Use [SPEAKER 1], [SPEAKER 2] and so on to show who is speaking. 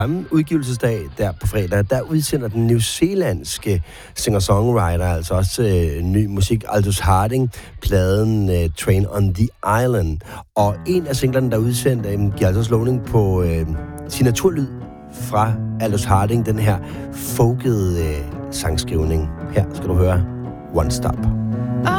[SPEAKER 1] Samme udgivelsesdag der på fredag, der udsender den newzealandske singer-songwriter altså også ny musik, Aldous Harding, pladen Train on the Island. Og en af singlerne, der er udsendt, giver altså lovning på signaturlyd fra Aldous Harding, den her folkede sangskrivning. Her skal du høre One Stop.